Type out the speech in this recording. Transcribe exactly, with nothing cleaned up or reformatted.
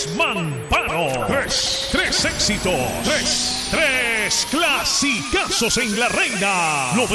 desmamparo. Tres, tres éxitos. Tres, tres clasicazos en la reina.